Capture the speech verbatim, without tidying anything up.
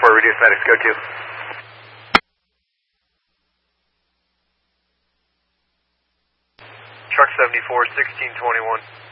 four, reduce medics, go to. Truck seventy-four, sixteen twenty-one.